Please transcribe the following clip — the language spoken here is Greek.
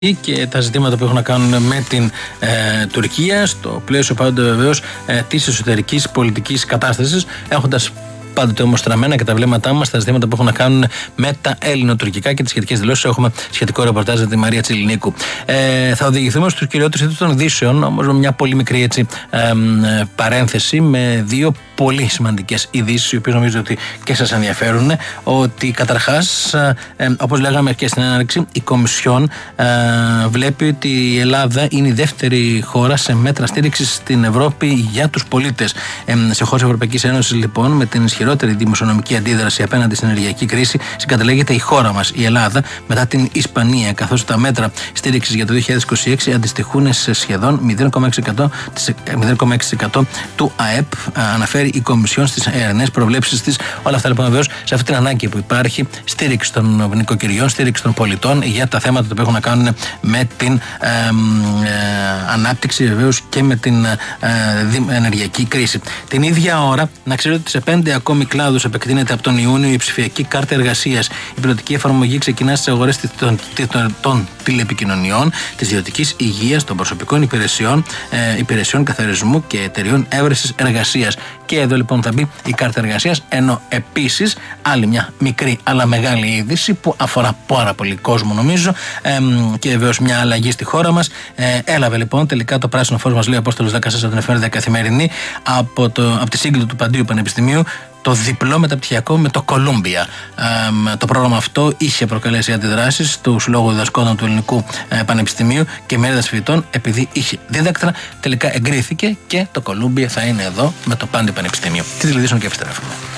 και τα ζητήματα που έχουν να κάνουν με την Τουρκία, στο πλαίσιο πάντοτε βεβαίως της εσωτερικής πολιτικής κατάστασης, έχοντας πάντοτε όμως στραμμένα και τα βλέμματά μας στα ζητήματα που έχουν να κάνουν με τα ελληνοτουρκικά και τις σχετικές δηλώσεις. Έχουμε σχετικό ρεπορτάζ με τη Μαρία Τσιλινίκου. Θα οδηγηθούμε στους κυριότερους τίτλους των ειδήσεων, όμως με μια πολύ μικρή παρένθεση, με δύο πολύ σημαντικές ειδήσεις, οι οποίες νομίζω ότι και σας ενδιαφέρουν. Ότι καταρχάς, όπως λέγαμε και στην έναρξη, η Κομισιόν βλέπει ότι η Ελλάδα είναι η δεύτερη χώρα σε μέτρα στήριξης στην Ευρώπη για τους πολίτες. Σε χώρες Ευρωπαϊκής Ένωσης, λοιπόν, με την ισχυρότερη δημοσιονομική αντίδραση απέναντι στην ενεργειακή κρίση, συγκαταλέγεται η χώρα μας, η Ελλάδα, μετά την Ισπανία, καθώς τα μέτρα στήριξης για το 2026 αντιστοιχούν σε σχεδόν 0,6% του ΑΕΠ, αναφέρει η Κομισιόν στις νέες προβλέψεις της. Όλα αυτά, λοιπόν, βεβαίως σε αυτή την ανάγκη που υπάρχει στήριξη των νοικοκυριών, στήριξη των πολιτών για τα θέματα που έχουν να κάνουν με την ανάπτυξη, βεβαίως, και με την ενεργειακή κρίση. Την ίδια ώρα, να ξέρετε ότι σε 5 ακόμη κλάδους επεκτείνεται από τον Ιούνιο η ψηφιακή κάρτα εργασίας. Η πιλωτική εφαρμογή ξεκινά στις αγορές των τηλεπικοινωνιών, της ιδιωτικής υγείας, των προσωπικών υπηρεσιών καθαρισμού και εταιριών έβρεσης εργασίας. Και εδώ, λοιπόν, θα μπει η κάρτα εργασίας, ενώ επίσης άλλη μια μικρή αλλά μεγάλη είδηση που αφορά πάρα πολύ κόσμο, νομίζω, και βεβαίως μια αλλαγή στη χώρα μας. Έλαβε, λοιπόν, τελικά το πράσινο φως, μας λέει ο Απόστολος Δάκας από την εφημερίδα Καθημερινή, από τη σύγκληση του Παντίου Πανεπιστημίου, το διπλό μεταπτυχιακό με το Κολούμπια. Το πρόγραμμα αυτό είχε προκαλέσει αντιδράσεις του Συλλόγου Διδασκόντων του Ελληνικού Πανεπιστημίου και μερίδας φοιτητών, επειδή είχε δίδακτρα. Τελικά εγκρίθηκε και το Κολούμπια θα είναι εδώ με το Πάντιο Πανεπιστημίο. Τι τηλεδίσεων και επιστρέφουμε.